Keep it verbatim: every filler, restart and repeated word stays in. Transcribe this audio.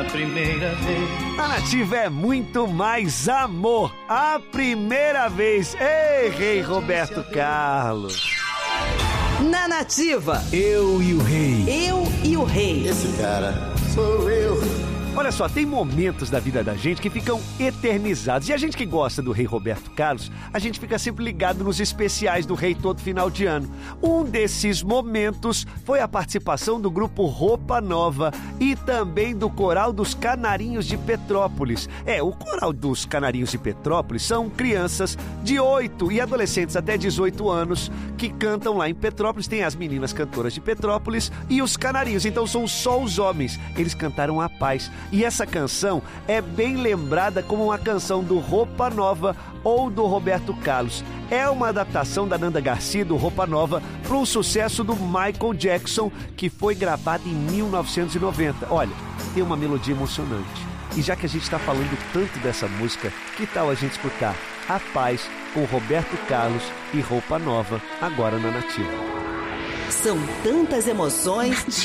a primeira vez. A Nativa é muito mais amor. A primeira vez. Ei, Rei Roberto Carlos. Na Nativa, Eu e o Rei. eu e o rei. Esse cara sou eu. Olha só, tem momentos da vida da gente que ficam eternizados. E a gente que gosta do Rei Roberto Carlos, a gente fica sempre ligado nos especiais do Rei todo final de ano. Um desses momentos foi a participação do grupo Roupa Nova e também do Coral dos Canarinhos de Petrópolis. É, o Coral dos Canarinhos de Petrópolis são crianças de oito e adolescentes até dezoito anos que cantam lá em Petrópolis. Tem as meninas cantoras de Petrópolis e os canarinhos, então são só os homens. Eles cantaram a paz. E essa canção é bem lembrada como uma canção do Roupa Nova ou do Roberto Carlos. É uma adaptação da Nanda Garcia do Roupa Nova para um sucesso do Michael Jackson que foi gravado em mil novecentos e noventa. Olha, tem uma melodia emocionante. E já que a gente está falando tanto dessa música, que tal a gente escutar A Paz com Roberto Carlos e Roupa Nova agora na Nativa? São tantas emoções.